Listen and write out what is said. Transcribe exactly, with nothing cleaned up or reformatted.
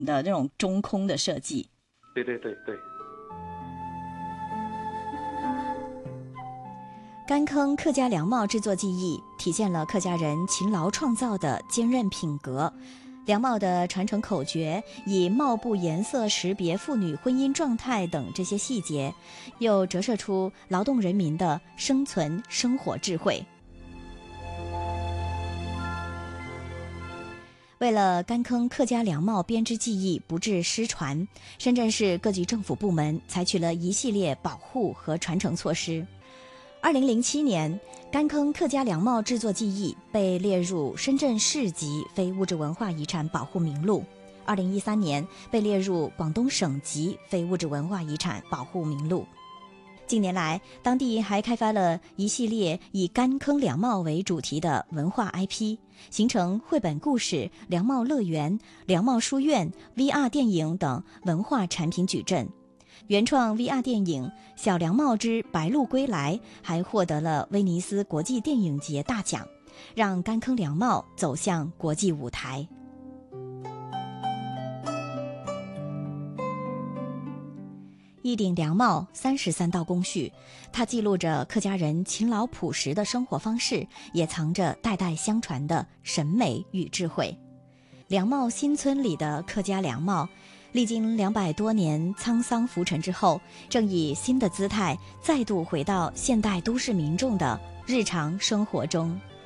的这种中空的设计。 对对对对。 干坑客家凉帽制作技艺体现了客家人勤劳创造的坚韧品格。凉帽的传承口诀以帽布颜色识别妇女婚姻状态等这些细节，又折射出劳动人民的生存生活智慧。为了干坑客家凉帽编织技艺不致失传，深圳市各级政府部门采取了一系列保护和传承措施。二零零七年，干坑客家凉帽制作技艺被列入深圳市级非物质文化遗产保护名录。二零一三年被列入广东省级非物质文化遗产保护名录。近年来，当地还开发了一系列以干坑凉帽为主题的文化 I P， 形成绘本故事、凉帽乐园、凉帽书院、V R 电影等文化产品矩阵。原创 V R 电影《小凉帽之白鹭归来》还获得了威尼斯国际电影节大奖，让干坑凉帽走向国际舞台。一顶凉帽，三十三道工序，它记录着客家人勤劳朴实的生活方式，也藏着代代相传的审美与智慧。凉帽新村里的客家凉帽，历经两百多年沧桑浮沉之后，正以新的姿态再度回到现代都市民众的日常生活中。